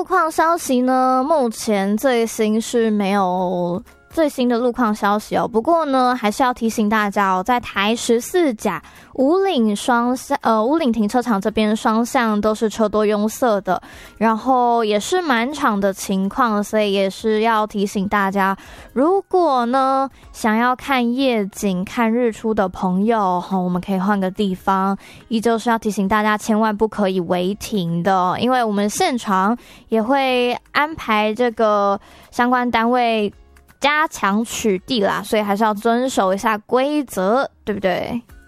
况消息呢，目前最新是没有最新的路况消息哦。不过呢，还是要提醒大家哦，在台14甲五岭停车场这边双向都是车多拥塞的，然后也是满场的情况，所以也是要提醒大家，如果呢想要看夜景、看日出的朋友，我们可以换个地方。依旧是要提醒大家，千万不可以违停的，因为我们现场也会安排这个相关单位加强取缔啦，所以还是要遵守一下规则，对不对？